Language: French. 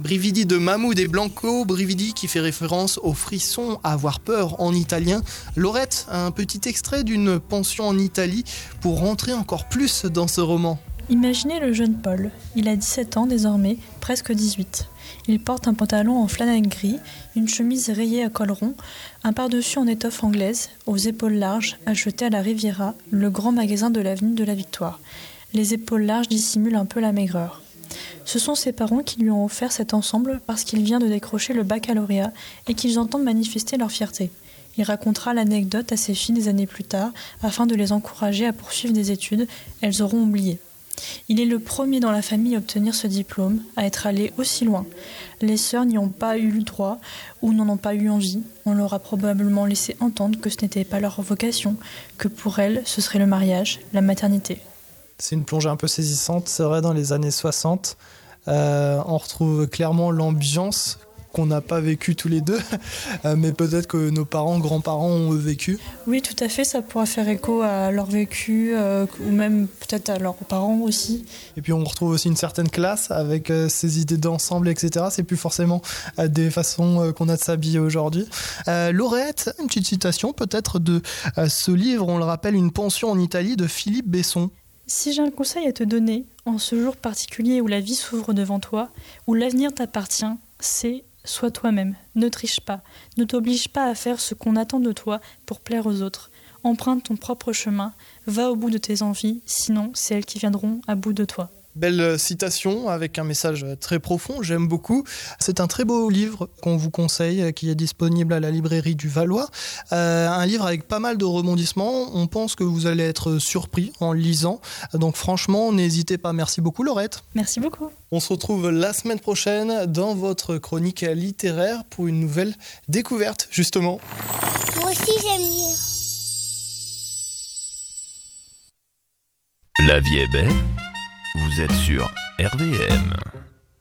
Brividi de Mahmoud et Blanco, Brividi qui fait référence au frisson, à avoir peur en italien. Laurette, un petit extrait d'une pension en Italie pour rentrer encore plus dans ce roman. Imaginez le jeune Paul. Il a 17 ans désormais, presque 18. Il porte un pantalon en flanelle gris, une chemise rayée à col rond, un pardessus en étoffe anglaise, aux épaules larges, acheté à la Riviera, le grand magasin de l'avenue de la Victoire. Les épaules larges dissimulent un peu la maigreur. Ce sont ses parents qui lui ont offert cet ensemble parce qu'il vient de décrocher le baccalauréat et qu'ils entendent manifester leur fierté. Il racontera l'anecdote à ses filles des années plus tard afin de les encourager à poursuivre des études, elles auront oublié. Il est le premier dans la famille à obtenir ce diplôme, à être allé aussi loin. Les sœurs n'y ont pas eu le droit ou n'en ont pas eu envie. On leur a probablement laissé entendre que ce n'était pas leur vocation, que pour elles, ce serait le mariage, la maternité. C'est une plongée un peu saisissante, c'est vrai, dans les années 60. On retrouve clairement l'ambiance qu'on n'a pas vécue tous les deux, mais peut-être que nos parents, grands-parents ont vécu. Oui, tout à fait, ça pourra faire écho à leur vécu, ou même peut-être à leurs parents aussi. Et puis on retrouve aussi une certaine classe avec ces idées d'ensemble, etc. C'est plus forcément des façons qu'on a de s'habiller aujourd'hui. Laurette, une petite citation peut-être de ce livre, on le rappelle, Une pension en Italie de Philippe Besson. Si j'ai un conseil à te donner, en ce jour particulier où la vie s'ouvre devant toi, où l'avenir t'appartient, c'est sois toi-même, ne triche pas, ne t'oblige pas à faire ce qu'on attend de toi pour plaire aux autres. Emprunte ton propre chemin, va au bout de tes envies, sinon c'est elles qui viendront à bout de toi. Belle citation avec un message très profond, j'aime beaucoup. C'est un très beau livre qu'on vous conseille, qui est disponible à la librairie du Valois. Un livre avec pas mal de rebondissements. On pense que vous allez être surpris en le lisant. Donc franchement, n'hésitez pas. Merci beaucoup Laurette. Merci beaucoup. On se retrouve la semaine prochaine dans votre chronique littéraire pour une nouvelle découverte, justement. Moi aussi j'aime lire. La vie est belle. Vous êtes sur RVM.